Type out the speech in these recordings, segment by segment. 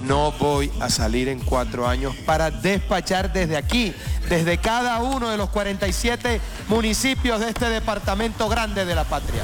no voy a salir en 4 años para despachar desde aquí, desde cada uno de los 47 municipios de este departamento grande de la patria.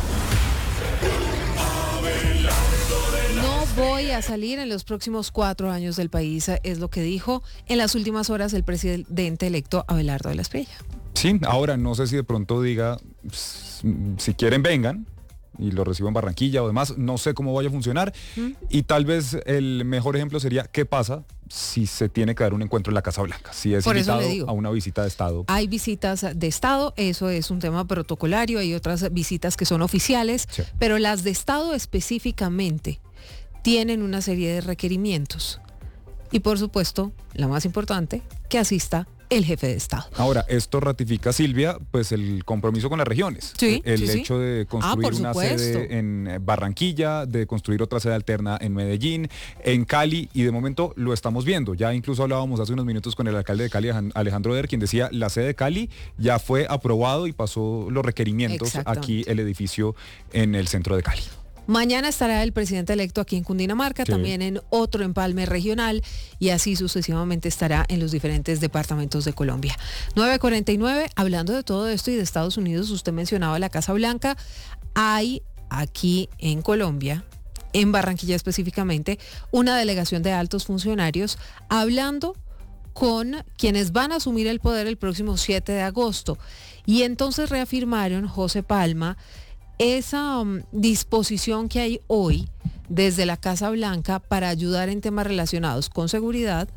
No voy a salir en los próximos 4 años del país, es lo que dijo en las últimas horas el presidente electo Abelardo de la Espriella. Sí, ahora no sé si de pronto diga, si quieren vengan y lo recibo en Barranquilla o demás, no sé cómo vaya a funcionar. Y tal vez el mejor ejemplo sería qué pasa si se tiene que dar un encuentro en la Casa Blanca, si es invitado a una visita de Estado. Hay visitas de Estado, eso es un tema protocolario, hay otras visitas que son oficiales, sí, pero las de Estado específicamente tienen una serie de requerimientos. Y por supuesto, la más importante, que asista el jefe de Estado. Ahora, esto ratifica, Silvia, pues el compromiso con las regiones. Sí, el hecho de construir una sede en Barranquilla, de construir otra sede alterna en Medellín, en Cali, y de momento lo estamos viendo. Ya incluso hablábamos hace unos minutos con el alcalde de Cali, Alejandro Der, quien decía, la sede de Cali ya fue aprobado y pasó los requerimientos aquí, el edificio en el centro de Cali. Mañana estará el presidente electo aquí en Cundinamarca, sí, también en otro empalme regional, y así sucesivamente estará en los diferentes departamentos de Colombia. 9:49, hablando de todo esto y de Estados Unidos, usted mencionaba la Casa Blanca. Hay aquí en Colombia, en Barranquilla específicamente, una delegación de altos funcionarios hablando con quienes van a asumir el poder el próximo 7 de agosto. Y entonces reafirmaron, José Palma, esa disposición que hay hoy desde la Casa Blanca para ayudar en temas relacionados con seguridad,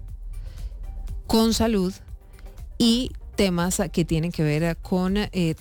con salud y temas que tienen que ver con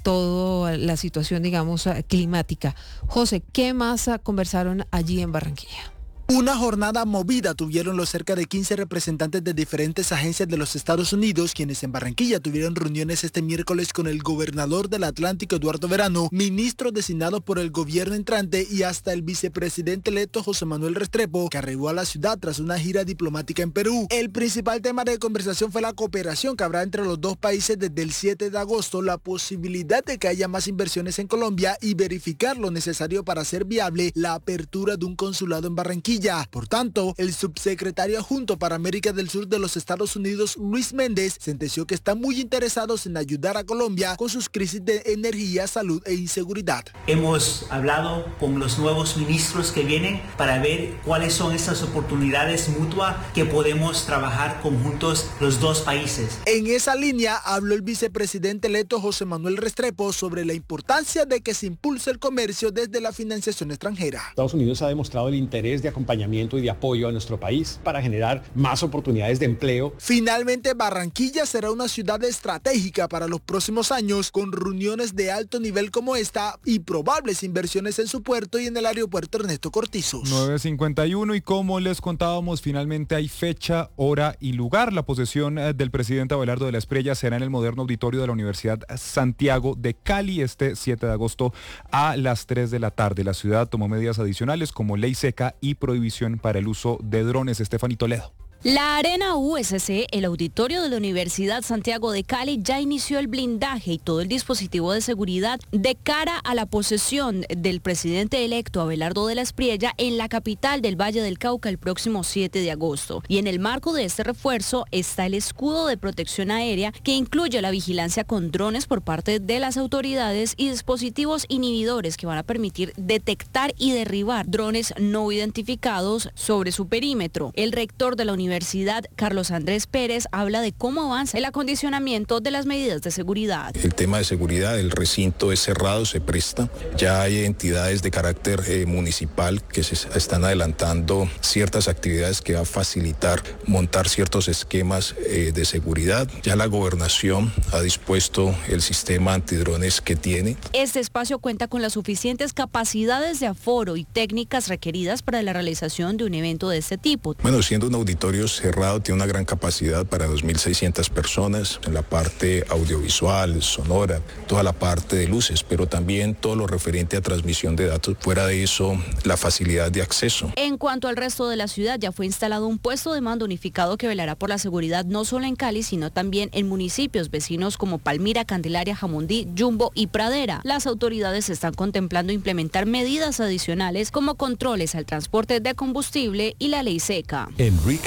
toda la situación, digamos, climática. José, ¿qué más conversaron allí en Barranquilla? Una jornada movida tuvieron los cerca de 15 representantes de diferentes agencias de los Estados Unidos, quienes en Barranquilla tuvieron reuniones este miércoles con el gobernador del Atlántico, Eduardo Verano, ministros designados por el gobierno entrante y hasta el vicepresidente electo José Manuel Restrepo, que arribó a la ciudad tras una gira diplomática en Perú. El principal tema de conversación fue la cooperación que habrá entre los dos países desde el 7 de agosto, la posibilidad de que haya más inversiones en Colombia y verificar lo necesario para hacer viable la apertura de un consulado en Barranquilla. Por tanto, el subsecretario adjunto para América del Sur de los Estados Unidos, Luis Méndez, sentenció que están muy interesados en ayudar a Colombia con sus crisis de energía, salud e inseguridad. Hemos hablado con los nuevos ministros que vienen para ver cuáles son esas oportunidades mutuas que podemos trabajar conjuntos los dos países. En esa línea habló el vicepresidente electo José Manuel Restrepo sobre la importancia de que se impulse el comercio desde la financiación extranjera. Estados Unidos ha demostrado el interés de acompañamiento y de apoyo a nuestro país para generar más oportunidades de empleo. Finalmente, Barranquilla será una ciudad estratégica para los próximos años, con reuniones de alto nivel como esta y probables inversiones en su puerto y en el aeropuerto Ernesto Cortizos. 9:51, y como les contábamos, finalmente hay fecha, hora y lugar. La posesión del presidente Abelardo de la Espriella será en el moderno auditorio de la Universidad Santiago de Cali este 7 de agosto a las 3 de la tarde. La ciudad tomó medidas adicionales como ley seca y prohibición para el uso de drones. Estefanía Toledo. La Arena USC, el auditorio de la Universidad Santiago de Cali, ya inició el blindaje y todo el dispositivo de seguridad de cara a la posesión del presidente electo Abelardo de la Espriella en la capital del Valle del Cauca el próximo 7 de agosto. Y en el marco de este refuerzo está el escudo de protección aérea, que incluye la vigilancia con drones por parte de las autoridades y dispositivos inhibidores que van a permitir detectar y derribar drones no identificados sobre su perímetro. El rector de la Universidad, Carlos Andrés Pérez, habla de cómo avanza el acondicionamiento de las medidas de seguridad. El tema de seguridad, el recinto es cerrado, se presta. Ya hay entidades de carácter municipal que se están adelantando ciertas actividades que va a facilitar montar ciertos esquemas de seguridad. Ya la gobernación ha dispuesto el sistema antidrones que tiene. Este espacio cuenta con las suficientes capacidades de aforo y técnicas requeridas para la realización de un evento de este tipo. Bueno, siendo un auditorio cerrado, tiene una gran capacidad para 2.600 personas en la parte audiovisual, sonora, toda la parte de luces, pero también todo lo referente a transmisión de datos. Fuera de eso, la facilidad de acceso. En cuanto al resto de la ciudad, ya fue instalado un puesto de mando unificado que velará por la seguridad no solo en Cali, sino también en municipios vecinos como Palmira, Candelaria, Jamundí, Yumbo y Pradera. Las autoridades están contemplando implementar medidas adicionales como controles al transporte de combustible y la ley seca.